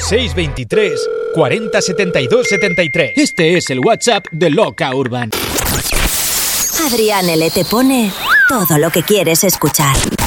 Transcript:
623 40 72 73. Este es el WhatsApp de Loca Urban. Adrián L. te pone todo lo que quieres escuchar.